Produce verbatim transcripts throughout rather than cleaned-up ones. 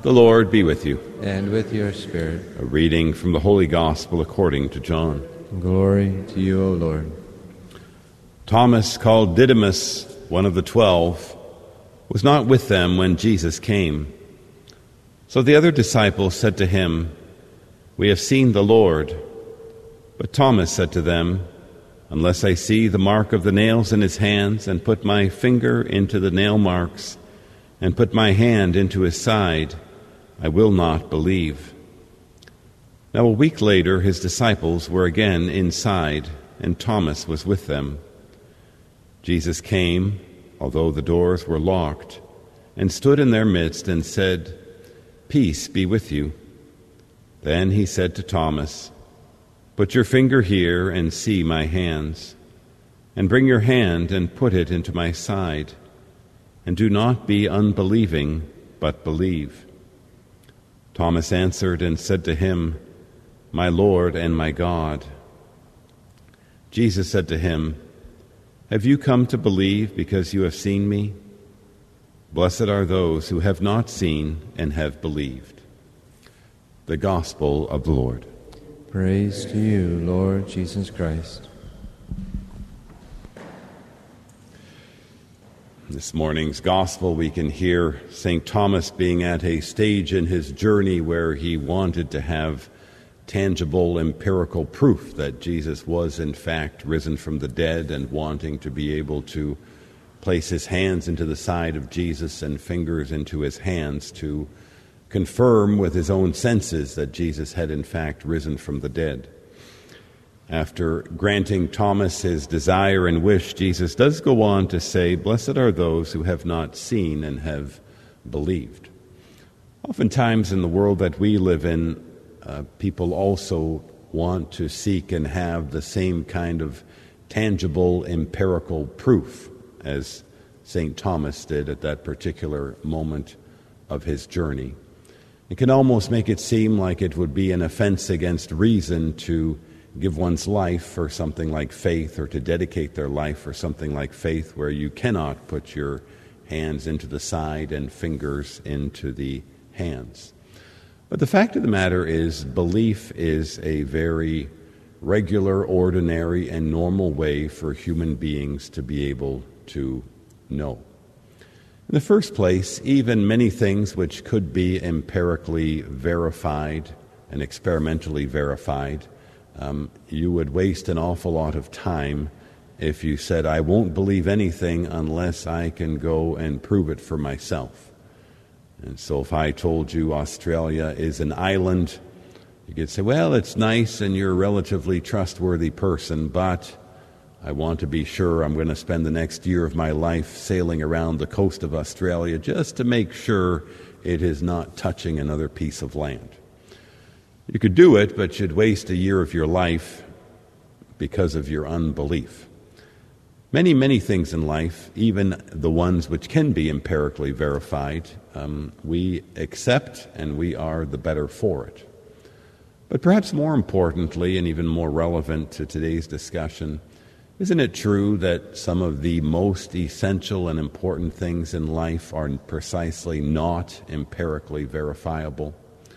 The Lord be with you. And with your spirit. A reading from the Holy Gospel according to John. Glory to you, O Lord. Thomas, called Didymus, one of the twelve, was not with them when Jesus came. So the other disciples said to him, "We have seen the Lord." But Thomas said to them, "Unless I see the mark of the nails in his hands, and put my finger into the nail marks, and put my hand into his side, I will not believe." Now a week later his disciples were again inside, and Thomas was with them. Jesus came, although the doors were locked, and stood in their midst and said, "Peace be with you." Then he said to Thomas, "Put your finger here and see my hands, and bring your hand and put it into my side, and do not be unbelieving, but believe." Thomas answered and said to him, "My Lord and my God." Jesus said to him, "Have you come to believe because you have seen me? Blessed are those who have not seen and have believed." The Gospel of the Lord. Praise to you, Lord Jesus Christ. This morning's Gospel, we can hear Saint Thomas being at a stage in his journey where he wanted to have tangible, empirical proof that Jesus was in fact risen from the dead, and wanting to be able to place his hands into the side of Jesus and fingers into his hands to confirm with his own senses that Jesus had in fact risen from the dead. After granting Thomas his desire and wish, Jesus does go on to say, "Blessed are those who have not seen and have believed." Oftentimes in the world that we live in, uh, people also want to seek and have the same kind of tangible, empirical proof as Saint Thomas did at that particular moment of his journey. It can almost make it seem like it would be an offense against reason to give one's life for something like faith, or to dedicate their life for something like faith, where you cannot put your hands into the side and fingers into the hands. But the fact of the matter is, belief is a very regular, ordinary, and normal way for human beings to be able to know. In the first place, even many things which could be empirically verified and experimentally verified, um, you would waste an awful lot of time if you said, "I won't believe anything unless I can go and prove it for myself." And so if I told you Australia is an island, you could say, "Well, it's nice and you're a relatively trustworthy person, but I want to be sure I'm going to spend the next year of my life sailing around the coast of Australia just to make sure it is not touching another piece of land." You could do it, but you'd waste a year of your life because of your unbelief. Many, many things in life, even the ones which can be empirically verified, um, we accept, and we are the better for it. But perhaps more importantly, and even more relevant to today's discussion, isn't it true that some of the most essential and important things in life are precisely not empirically verifiable?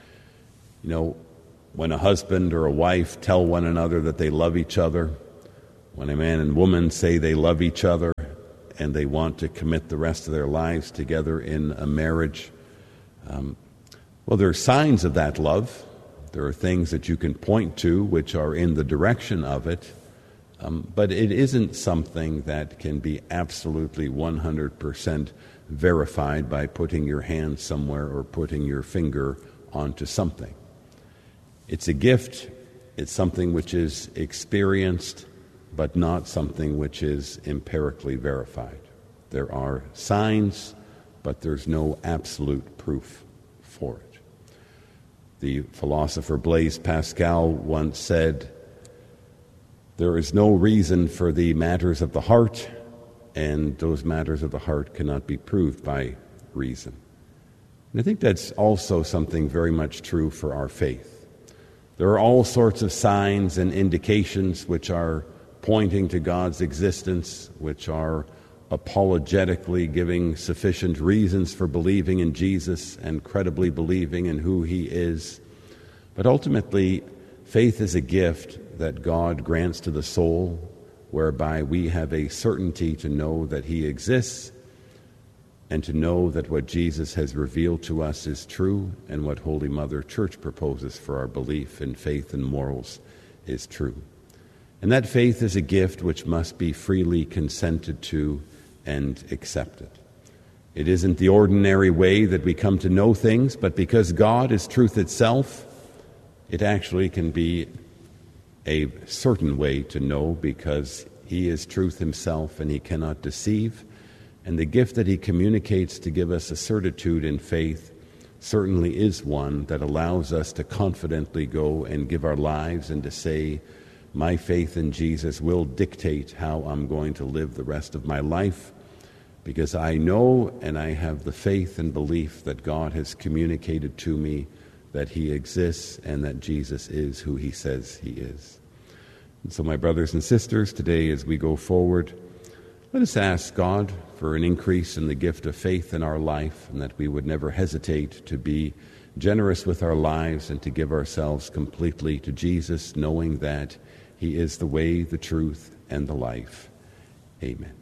You know, when a husband or a wife tell one another that they love each other, when a man and woman say they love each other and they want to commit the rest of their lives together in a marriage, um, well, there are signs of that love. There are things that you can point to which are in the direction of it, um, but it isn't something that can be absolutely one hundred percent verified by putting your hand somewhere or putting your finger onto something. It's a gift. It's something which is experienced, but not something which is empirically verified. There are signs, but there's no absolute proof for it. The philosopher Blaise Pascal once said, "There is no reason for the matters of the heart, and those matters of the heart cannot be proved by reason." And I think that's also something very much true for our faith. There are all sorts of signs and indications which are pointing to God's existence, which are apologetically giving sufficient reasons for believing in Jesus and credibly believing in who he is. But ultimately, faith is a gift that God grants to the soul, whereby we have a certainty to know that he exists and to know that what Jesus has revealed to us is true and what Holy Mother Church proposes for our belief in faith and morals is true. And that faith is a gift which must be freely consented to and accepted. It isn't the ordinary way that we come to know things, but because God is truth itself, it actually can be a certain way to know, because he is truth himself and he cannot deceive. And the gift that he communicates to give us a certitude in faith certainly is one that allows us to confidently go and give our lives and to say, my faith in Jesus will dictate how I'm going to live the rest of my life, because I know and I have the faith and belief that God has communicated to me that he exists and that Jesus is who he says he is. And so, my brothers and sisters, today as we go forward, let us ask God for an increase in the gift of faith in our life, and that we would never hesitate to be generous with our lives and to give ourselves completely to Jesus, knowing that he is the way, the truth, and the life. Amen.